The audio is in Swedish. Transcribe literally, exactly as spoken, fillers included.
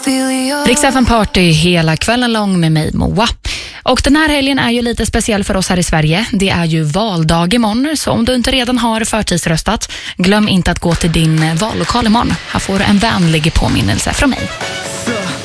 Rix F M Party hela kvällen lång med mig, Moa. Och den här helgen är ju lite speciell för oss här i Sverige. Det är ju valdag imorgon, så om du inte redan har förtidsröstat, glöm inte att gå till din vallokal imorgon. Här får du en vänlig påminnelse från mig.